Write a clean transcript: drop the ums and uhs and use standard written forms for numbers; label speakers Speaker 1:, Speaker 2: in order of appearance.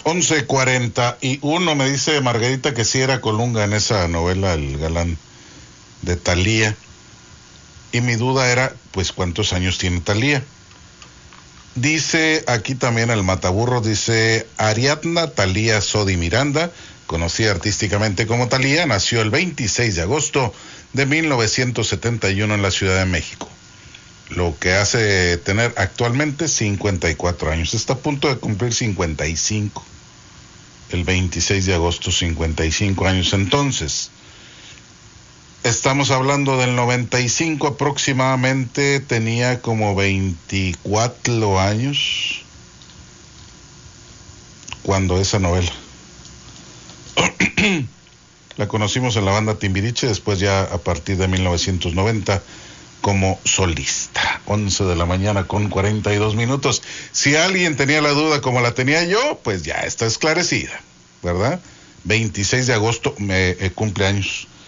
Speaker 1: 11:41, me dice Margarita que sí era Colunga en esa novela, El galán de Thalía. Y mi duda era, pues, ¿cuántos años tiene Thalía? Dice aquí también el Mataburro, dice Ariadna Thalía Sodi Miranda, conocida artísticamente como Thalía, nació el 26 de agosto de 1971 en la Ciudad de México, lo que hace tener actualmente 54 años. Está a punto de cumplir 55. El 26 de agosto, 55 años. Entonces, estamos hablando del 95 aproximadamente, tenía como 24 años cuando esa novela. La conocimos en la banda Timbiriche, después ya a partir de 1990 como solista. 11:42 a.m. Si alguien tenía la duda como la tenía yo, pues ya está esclarecida, ¿verdad? 26 de agosto, cumpleaños.